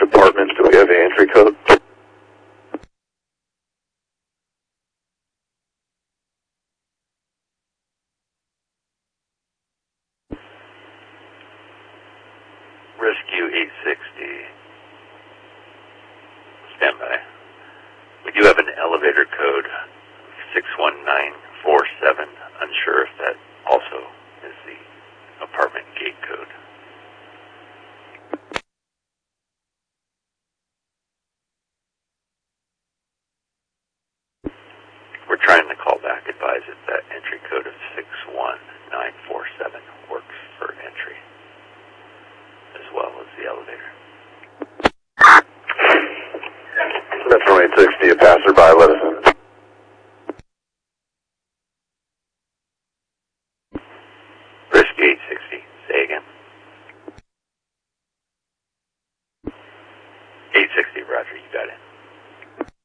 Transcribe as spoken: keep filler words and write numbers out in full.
which apartments do we have the entry code? Rescue eight sixty. Stand by. We do have an elevator code, six one nine four seven. Unsure if that also is the apartment gate code. We're trying to call back, advise that that entry code of six one nine four seven works for entry, as well as the elevator. Metro eight sixty, a passerby, let us